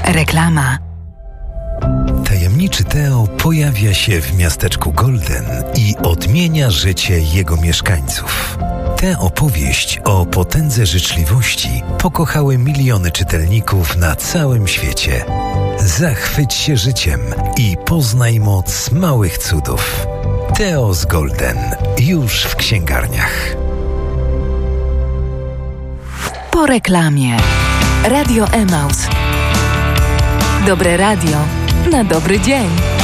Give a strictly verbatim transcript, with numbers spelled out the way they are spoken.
Reklama. Tajemniczy Teo pojawia się w miasteczku Golden i odmienia życie jego mieszkańców. Tę opowieść o potędze życzliwości pokochały miliony czytelników na całym świecie. Zachwyć się życiem i poznaj moc małych cudów. Teo z Golden już w księgarniach. Po reklamie. Radio Emaus. Dobre radio na dobry dzień.